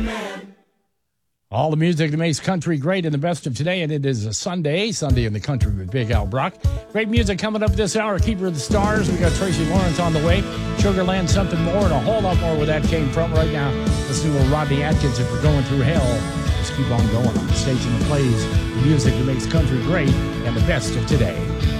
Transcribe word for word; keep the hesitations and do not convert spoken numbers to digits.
All the music that makes country great and the best of today, and it is a Sunday, Sunday in the country with Big Al Brock. Great music coming up this hour. Keeper of the Stars. We got Tracy Lawrence on the way. Sugarland, something more, and a whole lot more where that came from. Right now, listen to Rodney Atkins. If we're going through hell, just keep on going on the station that plays the music that makes country great and the best of today.